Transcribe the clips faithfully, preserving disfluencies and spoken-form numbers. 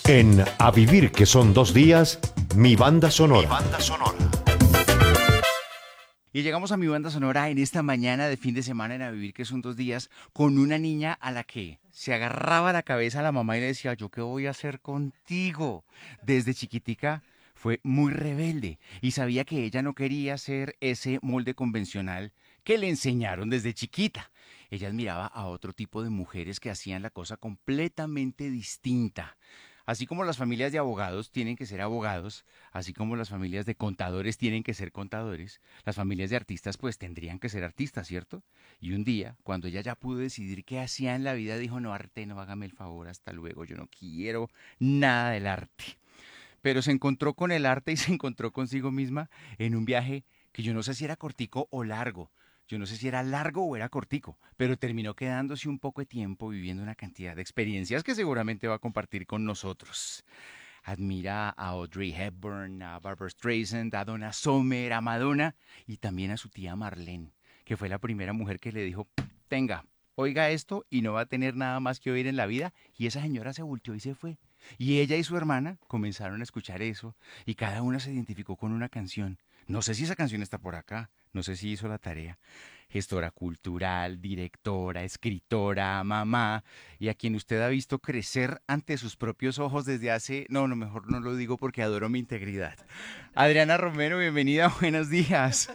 En A Vivir que son dos días, mi banda sonora. Mi banda sonora. Y llegamos a mi banda sonora en esta mañana de fin de semana en A Vivir que son dos días con una niña a la que se agarraba la cabeza a la mamá y le decía, ¿yo qué voy a hacer contigo? Desde chiquitica fue muy rebelde y sabía que ella no quería ser ese molde convencional que le enseñaron desde chiquita. Ella admiraba a otro tipo de mujeres que hacían la cosa completamente distinta. Así como las familias de abogados tienen que ser abogados, así como las familias de contadores tienen que ser contadores, las familias de artistas pues tendrían que ser artistas, ¿cierto? Y un día, cuando ella ya pudo decidir qué hacía en la vida, dijo, no, arte, no, hágame el favor, hasta luego, yo no quiero nada del arte. Pero se encontró con el arte y se encontró consigo misma en un viaje que yo no sé si era cortico o largo. Yo no sé si era largo o era cortico, pero terminó quedándose un poco de tiempo viviendo una cantidad de experiencias que seguramente va a compartir con nosotros. Admira a Audrey Hepburn, a Barbra Streisand, a Donna Summer, a Madonna y también a su tía Marlene, que fue la primera mujer que le dijo, tenga, oiga esto y no va a tener nada más que oír en la vida. Y esa señora se volteó y se fue. Y ella y su hermana comenzaron a escuchar eso y cada una se identificó con una canción. No sé si esa canción está por acá, no sé si hizo la tarea. Gestora cultural, directora, escritora, mamá, y a quien usted ha visto crecer ante sus propios ojos desde hace... No, no, mejor no lo digo porque adoro mi integridad. Adriana Romero, bienvenida, buenos días.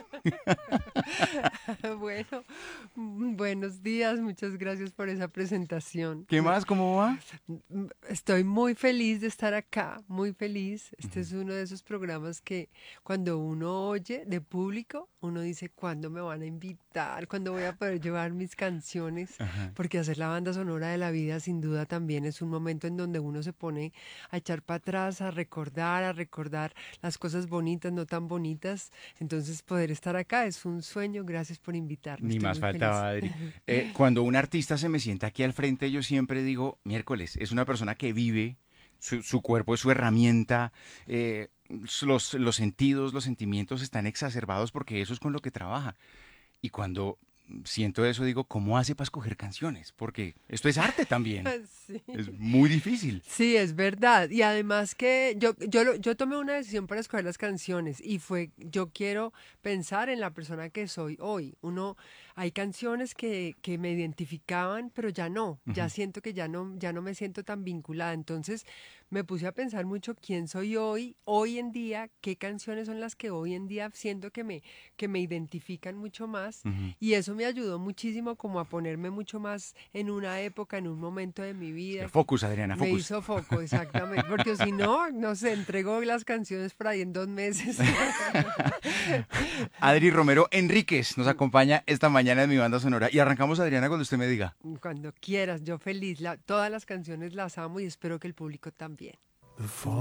Bueno, mm, buenos días, muchas gracias por esa presentación. ¿Qué Me- más? ¿Cómo va? mm, Estoy muy feliz de estar acá, muy feliz. Este es uno de esos programas que cuando uno oye de público, uno dice, ¿cuándo me van a invitar? ¿Cuándo voy a poder llevar mis canciones? Ajá. Porque hacer la banda sonora de la vida sin duda también es un momento en donde uno se pone a echar para atrás, a recordar, a recordar las cosas bonitas, no tan bonitas. Entonces poder estar acá es un sueño. Gracias por invitarme. Ni Estoy más muy feliz. faltaba, Adri. Eh, cuando un artista se me sienta aquí al frente, yo siempre digo, miércoles, es una persona que vive, su, su cuerpo es su herramienta, eh, los, los sentidos, los sentimientos están exacerbados porque eso es con lo que trabaja. Y cuando siento eso, digo, ¿cómo hace para escoger canciones? Porque esto es arte también. Sí. Es muy difícil. Sí, es verdad. Y además que yo, yo, lo- yo tomé una decisión para escoger las canciones y fue, yo quiero pensar en la persona que soy hoy. Uno, hay canciones que, que me identificaban, pero ya no, ya Ujú. siento que ya no, ya no me siento tan vinculada. Entonces me puse a pensar mucho quién soy hoy, hoy en día, qué canciones son las que hoy en día siento que me, que me identifican mucho más. Ujú. Y eso me ayudó muchísimo como a ponerme mucho más en una época, en un momento de mi Sí, vida que focus, Adriana, me focus. hizo foco, exactamente, porque si no, no sé, entrego las canciones por ahí en dos meses. Adri Romero Enríquez nos acompaña esta mañana en mi banda sonora. Y arrancamos, Adriana, cuando usted me diga. Cuando quieras, yo feliz. La- todas las canciones las amo y espero que el público también.